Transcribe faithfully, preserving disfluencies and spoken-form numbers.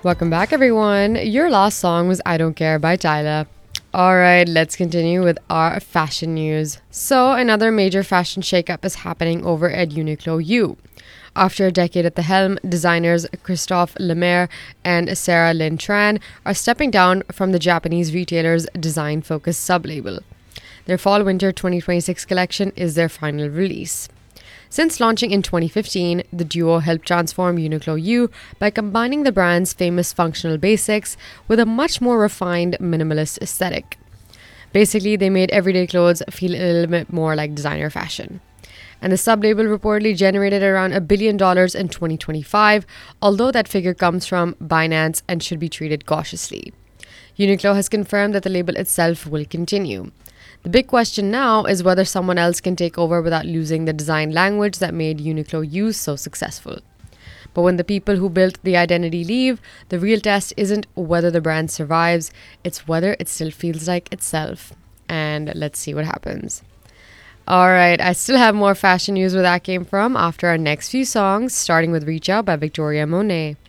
Welcome back, everyone. Your last song was I Don't Care by Tyler. Alright, let's continue with our fashion news. So, another major fashion shakeup is happening over at Uniqlo U. After a decade at the helm, designers Christophe Lemaire and Sarah Lynn Tran are stepping down from the Japanese retailer's design-focused sub-label. Their Fall-Winter twenty twenty-six collection is their final release. Since launching in twenty fifteen, the duo helped transform Uniqlo U by combining the brand's famous functional basics with a much more refined minimalist aesthetic. Basically, they made everyday clothes feel a little bit more like designer fashion. And the sub-label reportedly generated around a billion dollars in twenty twenty-five, although that figure comes from Binance and should be treated cautiously. Uniqlo has confirmed that the label itself will continue. The big question now is whether someone else can take over without losing the design language that made Uniqlo U so successful. But when the people who built the identity leave, the real test isn't whether the brand survives, it's whether it still feels like itself. And let's see what happens. Alright, I still have more fashion news where that came from after our next few songs, starting with Reach Out by Victoria Monet.